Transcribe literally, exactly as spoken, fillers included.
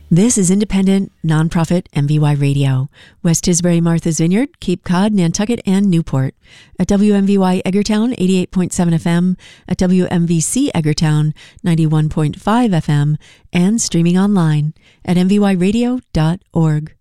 This is independent, nonprofit M V Y Radio. West Tisbury, Martha's Vineyard, Cape Cod, Nantucket, and Newport. At W M V Y Edgartown, eighty-eight point seven F M, at W M V C Edgartown, ninety-one point five F M, and streaming online at m v y radio dot org.